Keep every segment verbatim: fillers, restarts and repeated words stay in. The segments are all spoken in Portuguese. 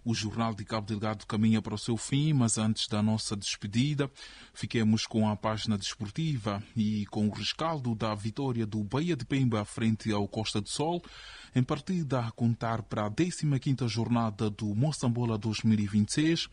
O Jornal de Cabo Delgado caminha para o seu fim, mas antes da nossa despedida, fiquemos com a página desportiva e com o rescaldo da vitória do Bahia de Pemba frente ao Costa do Sol, em partida a contar para a décima quinta jornada do Moçambola dois mil e vinte e seis.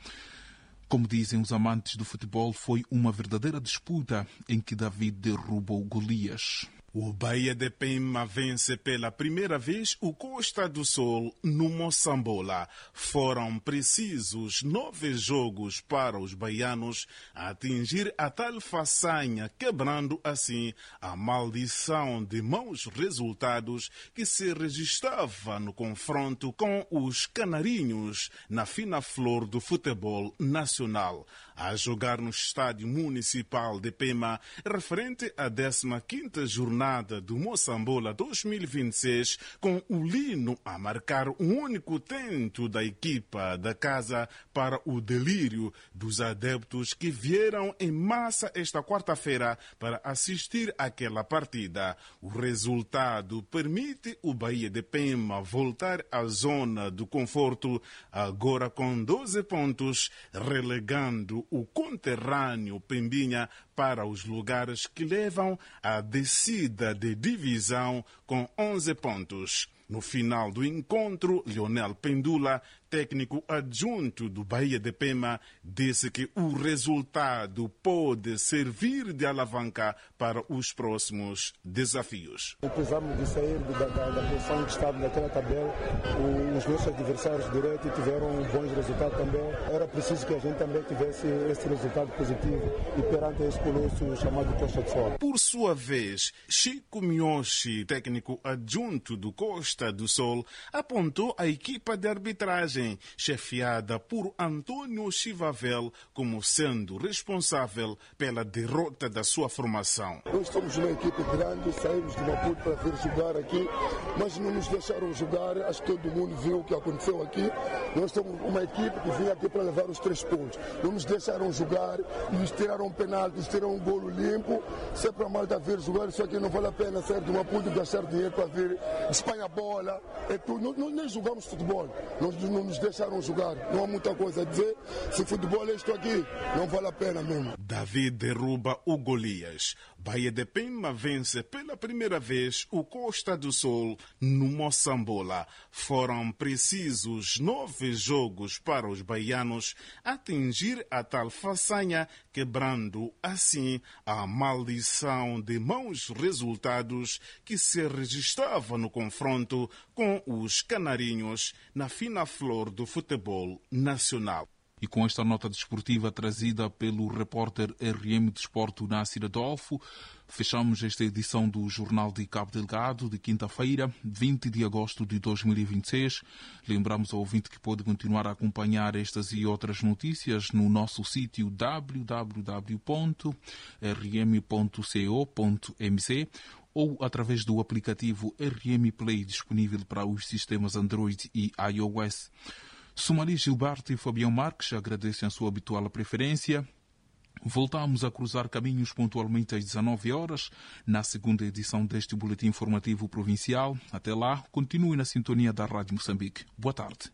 Como dizem os amantes do futebol, foi uma verdadeira disputa em que David derrubou Golias. O Bahia de Pemba vence pela primeira vez o Costa do Sol no Moçambola. Foram precisos nove jogos para os baianos atingir a tal façanha, quebrando assim a maldição de maus resultados que se registrava no confronto com os canarinhos na fina flor do futebol nacional. A jogar no Estádio Municipal de Pemba, referente à décima quinta jornada do Moçambola dois mil e vinte e seis, com o Lino a marcar um único tento da equipa da casa para o delírio dos adeptos que vieram em massa esta quarta-feira para assistir àquela partida. O resultado permite o Bahia de Pemba voltar à zona do conforto, agora com doze pontos, relegando o conterrâneo Pembinha para os lugares que levam à descida de divisão com onze pontos. No final do encontro, Leonel Pendula, técnico adjunto do Bahia de Pemba, disse que o resultado pode servir de alavanca para os próximos desafios. Precisamos de sair da, da, da posição que estava naquela tabela. Os nossos adversários diretos tiveram bons resultados também. Era preciso que a gente também tivesse esse resultado positivo e perante esse colosso chamado Costa do Sol. Por sua vez, Chico Miyoshi, técnico adjunto do Costa do Sol, apontou a equipa de arbitragem, chefiada por Antônio Chivavel, como sendo responsável pela derrota da sua formação. Nós somos uma equipe grande, saímos de Maputo para vir jogar aqui, mas não nos deixaram jogar. Acho que todo mundo viu o que aconteceu aqui. Nós somos uma equipe que vinha aqui para levar os três pontos. Não nos deixaram jogar, nos tiraram um penalti, nos tiraram um golo limpo. Se é para a malta vir jogar, isso aqui não vale a pena sair de Maputo e gastar dinheiro para vir Espanha bola. É tudo. Nós nem jogamos futebol, nós não nos deixaram jogar. Não há muita coisa a dizer. Se futebol é isto aqui, não vale a pena mesmo. David derruba o Golias. Bahia de Pemba vence pela primeira vez o Costa do Sol no Moçambola. Foram precisos nove jogos para os baianos atingir a tal façanha, quebrando assim a maldição de maus resultados que se registrava no confronto com os canarinhos na fina flor do futebol nacional. E com esta nota desportiva trazida pelo repórter R M Desporto Nássir Adolfo, fechamos esta edição do Jornal de Cabo Delgado de quinta-feira, vinte de agosto de dois mil e vinte e seis. Lembramos ao ouvinte que pode continuar a acompanhar estas e outras notícias no nosso sítio w w w ponto r m ponto co ponto m c ou através do aplicativo R M Play disponível para os sistemas Android e iOS. Sumali Gilberto e Fabião Marques agradecem a sua habitual preferência. Voltamos a cruzar caminhos pontualmente às dezenove horas, na segunda edição deste boletim informativo provincial. Até lá, continue na sintonia da Rádio Moçambique. Boa tarde.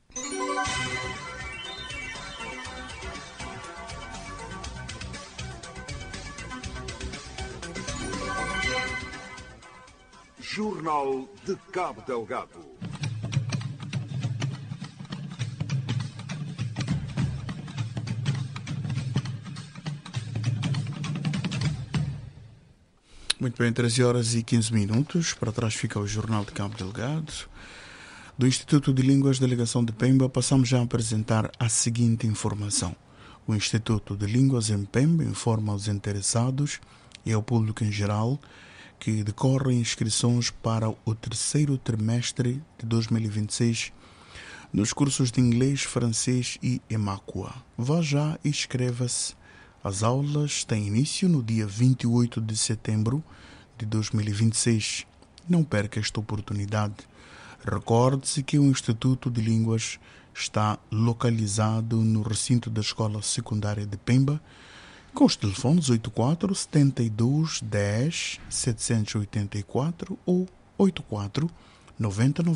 Jornal de Cabo Delgado. Muito bem, treze horas e quinze minutos. Para trás fica o Jornal de Cabo Delgado. Do Instituto de Línguas Delegação de Pemba, passamos já a apresentar a seguinte informação. O Instituto de Línguas em Pemba informa aos interessados e ao público em geral que decorrem inscrições para o terceiro trimestre de dois mil e vinte e seis nos cursos de inglês, francês e emácua. Vá já e inscreva-se. As aulas têm início no dia vinte e oito de setembro de dois mil e vinte e seis. Não perca esta oportunidade. Recorde-se que o Instituto de Línguas está localizado no recinto da Escola Secundária de Pemba, com os telefones oito quatro sete dois um zero sete oito quatro ou oito quatro nove zero nove.